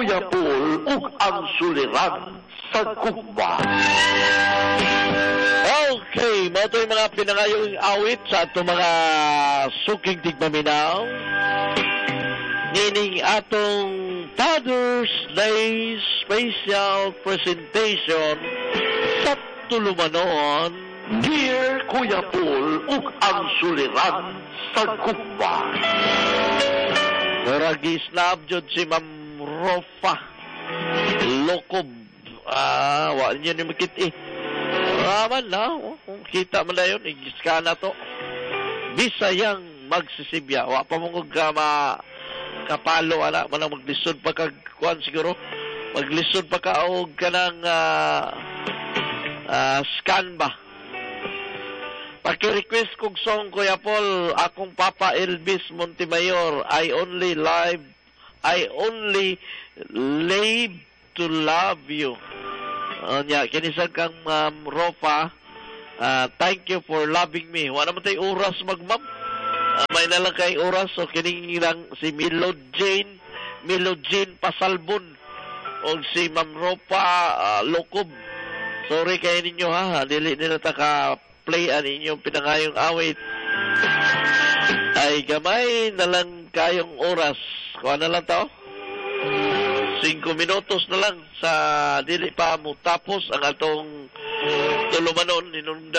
Kuya Paul ug ang suliran sa Cuba. Okay, mo ito yung mga pinangayong awit sa itong mga suking tigmaminaw. Nining atong Father's Day special presentation sa Tulumanon. Dear Kuya Paul ug ang suliran sa Cuba. Naragi snap jud si Ma'am Rofa. Lokob. Wala niya ni makit eh. Man na. Kita mo na yun. Igiska na to. Bisayang magsisibya. Wa pa mong kapalo. Wala mo lang maglisod pa kagkuhan siguro. Maglisod pa ka o ka ng scan ba. Paki-request kong song, Kuya Paul, akong Papa Elvis Montemayor, I only live to love you. Kinisag kang Ropa, thank you for loving me. Wala naman tayo oras magmam. May nalang kay oras, so kining lang si Milo Jane Pasalbon, o si Ma'am Ropa Lokob. Sorry kayo ninyo ha, dili nila taka play an inyong pinangayong awit. Ay gamay na lang kayong oras. Kuha na lang tao. 5 minutos na lang sa dili pa mo tapos ang atong Tulumanon. Ninunda